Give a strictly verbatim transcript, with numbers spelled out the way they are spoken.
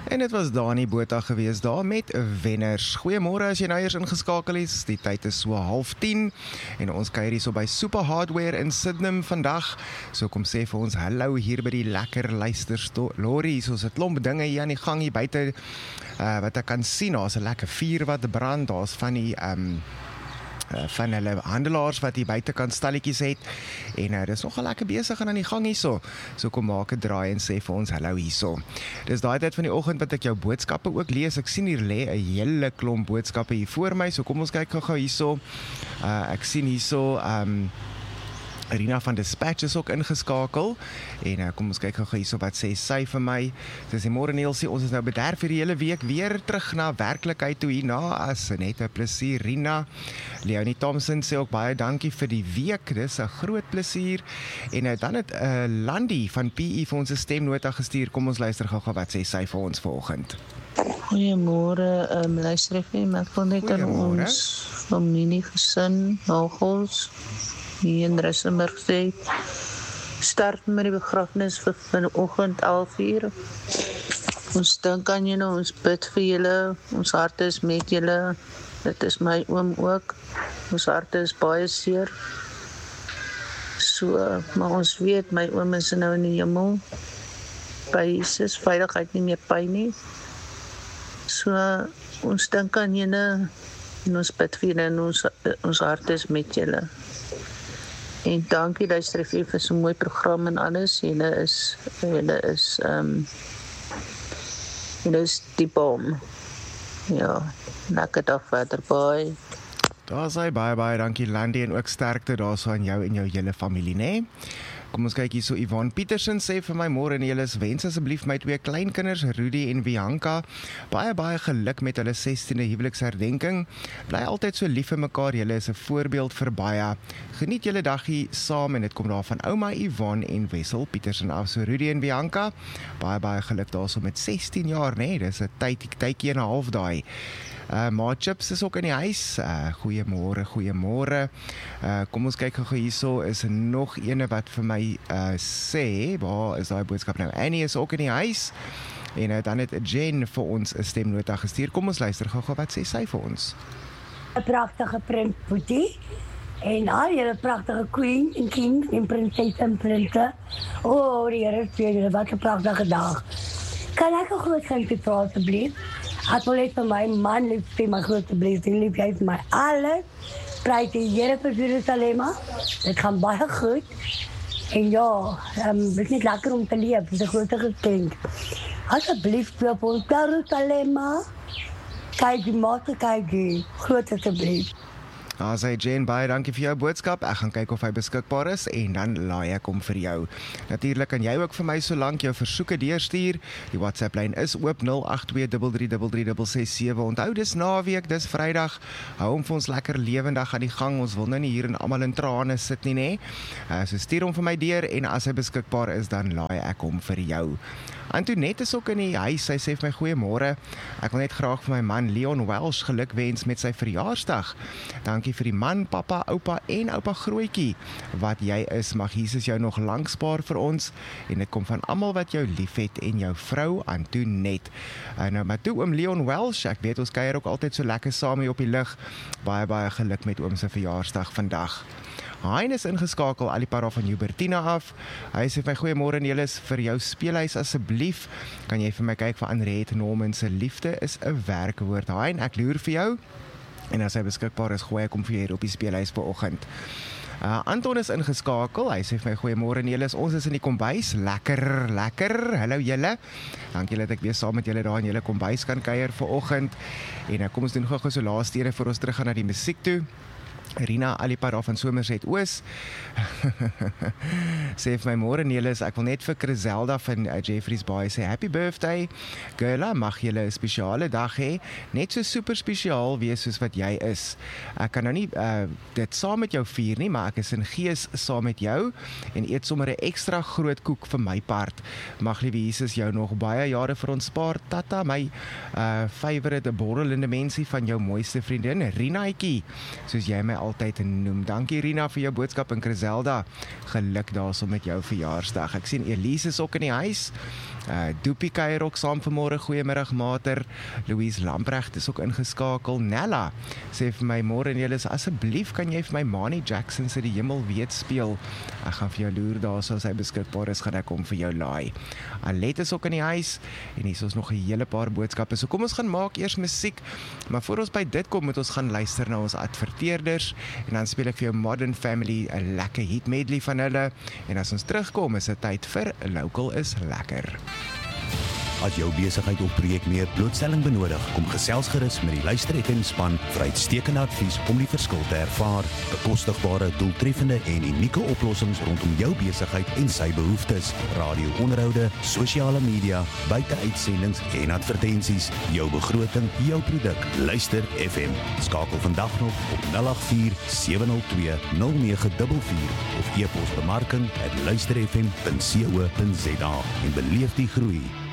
En dit was Dani Botha gewees daar met wenners. Goeiemôre as jy nou eers ingeskakel is. Die tyd is so half tien en ons kuier hier so by Super Hardware in Sydenham vandag. So kom sê vir ons hallo hier by die lekker luisterstories. Ons het 'n klomp dinge hier aan die gang hier buite uh, wat ek kan sien. Daar's 'n lekker vuur wat brand. Daar's van die um, Uh, van hulle handelaars wat hier buitekant stalletjies het en uh, dis nogal lekker besig aan die gang hierso. So kom maak 'n draai en sê vir ons hallo hierso. Dis daai tyd van die oggend wat ek jou boodskappe ook lees. Ek sien hier lê 'n hele klomp boodskappe hier voor my. So kom ons kyk gou-gou hierso. Uh, ek sien hierso um Rina van Dispatch is ook ingeskakel en uh, kom ons kyk gou hierso wat sê sy vir my. Sy sê môre Neelsie, ons is nou bederf vir die hele week weer terug na werklikheid toe hierna as net 'n plesier. Rina Leonie Thompson sê ook baie dankie vir die week. Dis 'n groot plesier. En uh, dan het uh, Landy van P E vir ons 'n stemnota gestuur. Kom ons luister gou-gou wat sê sy vir ons vanoggend. Goeiemôre, um, luister effe, ek wil net aan ons familie gesin, nagels hier in Rissenburg sê, start met die begrafnis vir vanoggend elf uur. Ons dink aan julle, ons bid vir julle, ons harte is met julle, dit is my oom ook, ons harte is baie seer. So, maar ons weet, my oom is nou in die hemel, by Jesus, veiligheid nie meer pyn nie. So, ons dink aan julle, en ons bid vir julle, en ons, ons harte is met julle. En dankie luister vir vir so 'n mooi program en alles. Julle is julle is ehm um, julle is die bom. Ja, lekker dag verder, bye. Daar sê baie baie dankie Landy en ook sterkte daarso aan jou en jou hele familie, né? Kom ons kyk hier so, Yvonne Petersen sê vir my môre en julle wens asseblief my twee kleinkinders, Rudy en Bianca, baie baie geluk met hulle sestiende huweliksherdenking. Bly altyd so lief vir mekaar, julle is 'n voorbeeld vir baie. Geniet julle daggie saam en dit kom daar van ouma Yvonne en Wessel Petersen af. So Rudy en Bianca, baie baie geluk daarso met sestien jaar, né? Dis 'n tyd tydjie en 'n half daai. Uh, Ma Chips is ook in die huis. Uh, goeiemôre, goeiemôre. Uh, kom ons kyk gou hierso, is nog ene wat vir my uh, sê, waar is daai boodskap nou? Annie is ook in die huis. En uh, dan het Jen vir ons 'n stemnota gestuur. Kom ons luister gou-gou wat sê sy vir ons. 'n Pragtige prins Boetie en al julle pragtige queen en king en prinses en prinse. O, oh, die Here sê julle wat 'n pragtige dag. Kan ek 'n groot geskenk vra asseblief? Ek wil net vir my man lief vir my grootste blessing lief, hy vir my alles. Prys die Here vir Jerusalem. Dit gaan baie goed. En ja, um, dit is net lekker om te leef, dit is 'n groot geskenk. Asseblief koop ons Jerusalem. Kyk die maat, kyk die groot asseblief. Daar sê Jane, baie dankie vir jou boodskap. Ek gaan kyk of hy beskikbaar is en dan laai ek hom vir jou. Natuurlik kan jy ook vir my so lank jou versoeke deurstuur. Die WhatsApp-lyn is oop nul agt twee drie drie drie drie ses ses sewe. Onthou dis naweek, dis Vrydag. Hou hom vir ons lekker lewendig aan die gang. Ons wil nou nie hier en almal in trane sit nie, nê? Uh, so stuur hom vir my deur en as hy beskikbaar is, dan laai ek hom vir jou. Antoinette is ook in die huis, sy sê vir my goeiemôre. Ek wil net graag vir my man Leon Welsh gelukwens met sy verjaarsdag. Dankie vir die man, pappa, oupa en oupa Grootjie. Wat jy is, mag Jesus jou nog lank spaar vir ons en dit kom van almal wat jou liefhet en jou vrou Antoinette. En nou maar toe oom Leon Welsh, ek weet ons kuier ook altyd so lekker saam hier op die lug. Baie baie geluk met oom se verjaarsdag vandag. Hein is ingeskakel al die pad van Hubertina af. Hy sê vir my goeiemôre en julle is vir jou speelhuis asseblief. Kan jy vir my kyk vir Andriette Norman se liefde is 'n werkwoord. Hein, ek loer vir jou. En as hy beskikbaar is, gooi ek hom vir jou hier op die speelhuis vanoggend. Uh, Anton is ingeskakel. Hy sê vir my goeiemôre en julle is ons is in die kombuis. Lekker, lekker. Hallo julle. Dankie dat ek weer saam met julle daar in julle kombuis kan kuier vanoggend. En uh, kom ons doen gou-gou so laaste ene voor ons terug gaan na die musiek toe. Rina Alipara van Somerset Oos sê vir my môre Nelis, ek wil net vir Griselda van uh, Jeffreys Bay sê happy birthday girla, mag julle 'n spesiale dag hê, net so super spesiaal wees soos wat jy is. Ek kan nou nie uh, dit saam met jou vier nie, maar ek is in gees saam met jou en eet sommer 'n ekstra groot koek vir my part. Mag liewe Jesus jou nog baie jare vir ons spaar. Tata, my uh, favourite borrelende mensie van jou mooiste vriendin Rinaatjie, soos jy my altyd noem. Dankie Rina vir jou boodskap en Griselda, geluk daarso met jou verjaarsdag. Ek sien Elise is ook in die huis. Uh, Doopie kuier ook saam vanmôre, goeiemiddag Mater. Louise Lamprecht is ook ingeskakel. Nella sê vir my, môre en julle, asseblief kan jy vir my Mani Jackson se Die Hemel Weet speel. Ek gaan vir jou loer daar, so as hy beskikbaar is, gaan ek hom vir jou laai. Alet is ook in die huis, en hier is ons nog 'n hele paar boodskappe, so kom ons gaan maak eers musiek, maar voor ons by dit kom, moet ons gaan luister na ons adverteerders, en dan speel ek vir jou Modern Family, 'n lekker hit medley van hulle, en as ons terugkom, is dit tyd vir Local is Lekker. As jou besigheid of projek meer blootstelling benodig, kom gesels gerus met die Luister F M span vir uitstekende advies om die verskil te ervaar, bekostigbare, doeltreffende en unieke oplossings rondom jou besigheid en sy behoeftes, radio-onderhoude, sosiale media, buiteuitsendings en advertensies, jou begroting, jou produk, Luister F M. Skakel vandag nog op nul agt vier sewe nul twee nul nege vier vier of e-pos bemarking at luisterfm punt co punt za en beleef die groei.